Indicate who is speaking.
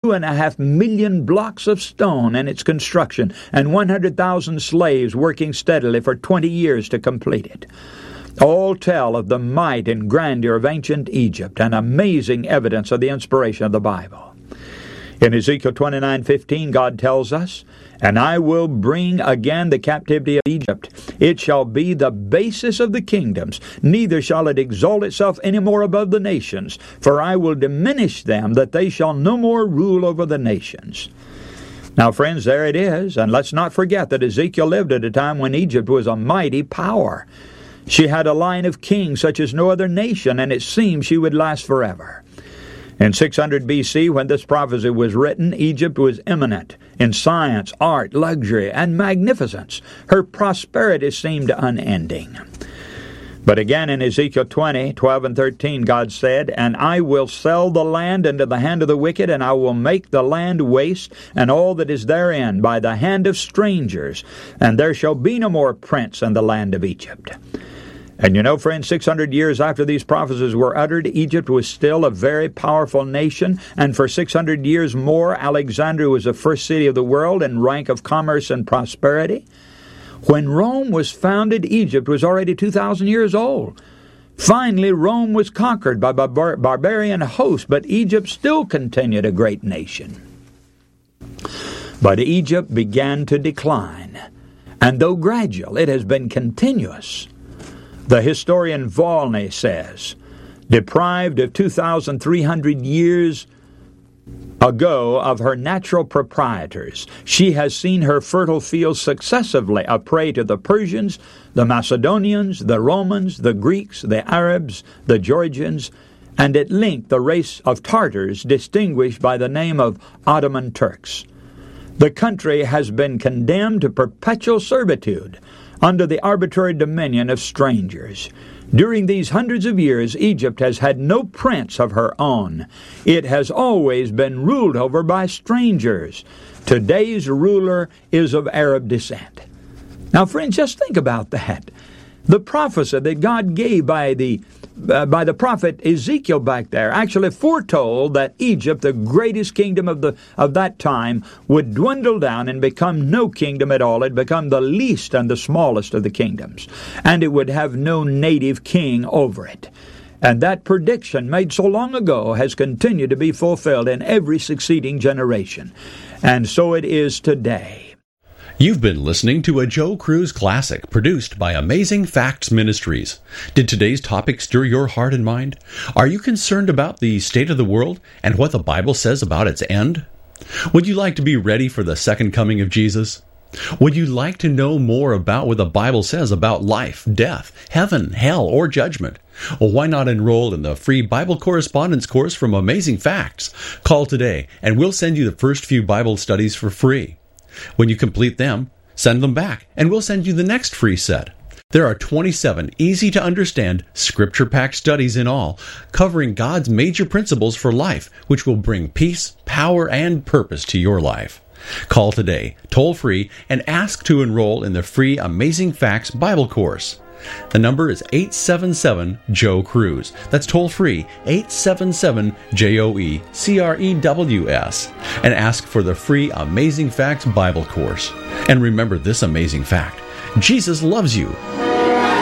Speaker 1: 2.5 million blocks of stone in its construction, and 100,000 slaves working steadily for 20 years to complete it. All tell of the might and grandeur of ancient Egypt, and amazing evidence of the inspiration of the Bible. In Ezekiel 29:15, God tells us, "And I will bring again the captivity of Egypt. It shall be the basis of the kingdoms, neither shall it exalt itself any more above the nations, for I will diminish them, that they shall no more rule over the nations." Now, friends, there it is, and let's not forget that Ezekiel lived at a time when Egypt was a mighty power. She had a line of kings such as no other nation, and it seemed she would last forever. In 600 B.C., when this prophecy was written, Egypt was eminent in science, art, luxury, and magnificence. Her prosperity seemed unending. But again in Ezekiel 20:12 and 13, God said, "And I will sell the land into the hand of the wicked, and I will make the land waste, and all that is therein, by the hand of strangers, and there shall be no more prince in the land of Egypt." And you know, friends, 600 years after these prophecies were uttered, Egypt was still a very powerful nation, and for 600 years more, Alexandria was the first city of the world in rank of commerce and prosperity. When Rome was founded, Egypt was already 2,000 years old. Finally, Rome was conquered by barbarian hosts, but Egypt still continued a great nation. But Egypt began to decline, and though gradual, it has been continuous. The historian Volney says, deprived of 2,300 years ago of her natural proprietors, she has seen her fertile fields successively a prey to the Persians, the Macedonians, the Romans, the Greeks, the Arabs, the Georgians, and at length the race of Tartars distinguished by the name of Ottoman Turks. The country has been condemned to perpetual servitude under the arbitrary dominion of strangers. During these hundreds of years, Egypt has had no prince of her own. It has always been ruled over by strangers. Today's ruler is of Arab descent. Now, friends, just think about that. The prophecy that God gave by the prophet Ezekiel back there actually foretold that Egypt, the greatest kingdom of that time, would dwindle down and become no kingdom at all. It would become the least and the smallest of the kingdoms, and it would have no native king over it. And that prediction made so long ago has continued to be fulfilled in every succeeding generation. And so it is today.
Speaker 2: You've been listening to a Joe Cruz Classic produced by Amazing Facts Ministries. Did today's topic stir your heart and mind? Are you concerned about the state of the world and what the Bible says about its end? Would you like to be ready for the second coming of Jesus? Would you like to know more about what the Bible says about life, death, heaven, hell, or judgment? Well, why not enroll in the free Bible correspondence course from Amazing Facts? Call today and we'll send you the first few Bible studies for free. When you complete them, send them back, and we'll send you the next free set. There are 27 easy-to-understand, scripture-packed studies in all, covering God's major principles for life, which will bring peace, power, and purpose to your life. Call today, toll-free, and ask to enroll in the free Amazing Facts Bible course. The number is 877-JOE-CRUZ. That's toll-free, 877-JOE-CREWS. And ask for the free Amazing Facts Bible course. And remember this amazing fact: Jesus loves you.